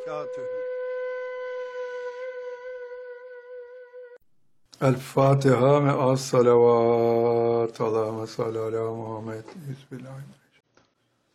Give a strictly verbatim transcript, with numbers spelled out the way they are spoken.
وبركاته. الفاتحة مع الصلوات. اللهم صل على محمد. بسم الله.